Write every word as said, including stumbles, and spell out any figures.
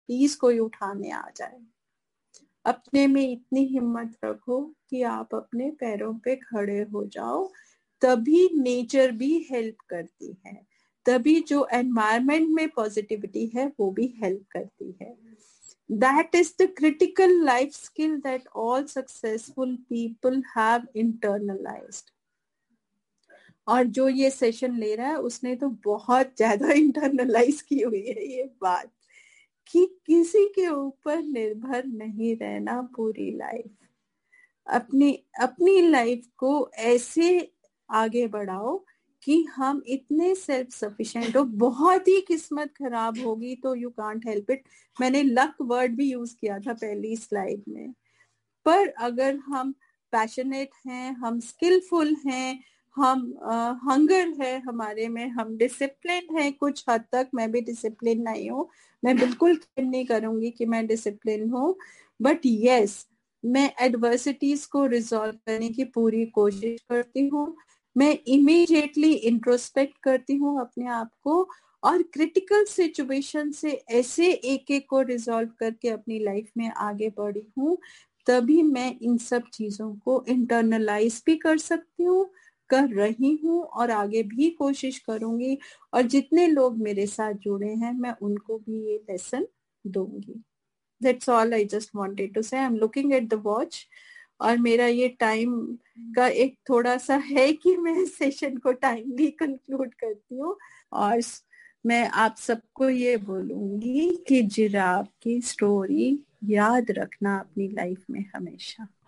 Please कोई उठाने आ जाए। अपने में इतनी हिम्मत रखो कि आप अपने पैरों पे खड़े हो जाओ, तभी नेचर भी हेल्प करती है, तभी जो एनवायरनमेंट में पॉजिटिविटी है वो भी हेल्प करती है। That is the critical life skill that all successful people have internalized. और जो ये सेशन ले रहा है उसने तो बहुत ज्यादा इंटरनलाइज की हुई है ये बात कि किसी के ऊपर निर्भर नहीं रहना पूरी लाइफ। अपनी अपनी लाइफ को ऐसे आगे बढ़ाओ कि हम इतने सेल्फ सफिशिएंट हो। बहुत ही किस्मत खराब होगी तो यू कांट हेल्प इट। मैंने लक वर्ड भी यूज किया था पहली स्लाइड में, पर अगर हम पैशनेट हैं, हम स्किलफुल हैं, हम हंगर uh, है हमारे में, हम डिसिप्लिन है कुछ हद तक। मैं भी डिसिप्लिन नहीं हूँ, मैं बिल्कुल क्लेम नहीं करूंगी कि मैं डिसिप्लिन हूँ, बट यस मैं एडवर्सिटीज को रिजॉल्व करने की पूरी कोशिश करती हूँ। मैं इमीडिएटली इंट्रोस्पेक्ट करती हूँ अपने आप को और क्रिटिकल सिचुएशन से ऐसे एक एक को रिजॉल्व करके अपनी लाइफ में आगे बढ़ी हूँ। तभी मैं इन सब चीजों को इंटरनलाइज भी कर सकती हूँ, कर रही हूँ और आगे भी कोशिश करूंगी। और जितने लोग मेरे साथ जुड़े हैं मैं उनको भी ये लेसन दूंगी। That's all I just wanted to say. I'm looking at the watch और मेरा ये टाइम का एक थोड़ा सा है कि मैं सेशन को टाइमली कंक्लूड करती हूँ। और मैं आप सबको ये बोलूंगी कि जिराफ की स्टोरी याद रखना अपनी लाइफ में हमेशा।